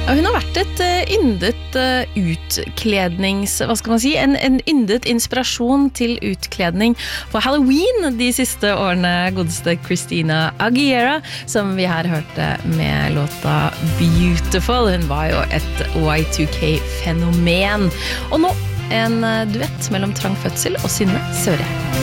Ja, hun har vært et yndet utklednings... Hva skal man si? En yndet inspirasjon til utkledning på Halloween de siste årene, godeste Christina Aguilera, som vi her hørte med låta Beautiful. Hun var jo et Y2K-fenomen. Og nå en duett mellom Trang Fødsel og Synne Søre.